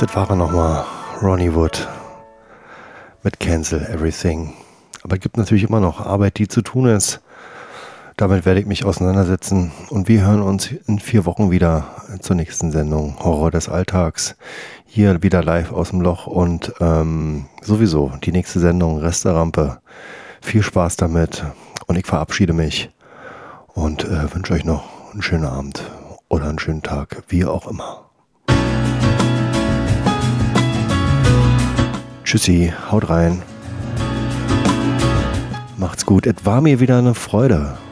Das war er nochmal, Ronnie Wood mit Cancel Everything. Aber es gibt natürlich immer noch Arbeit, die zu tun ist. Damit werde ich mich auseinandersetzen und wir hören uns in 4 Wochen wieder zur nächsten Sendung Horror des Alltags. Hier wieder live aus dem Loch und sowieso die nächste Sendung Resterampe. Viel Spaß damit und ich verabschiede mich und wünsche euch noch einen schönen Abend oder einen schönen Tag, wie auch immer. Tschüssi, haut rein. Macht's gut. Es war mir wieder eine Freude.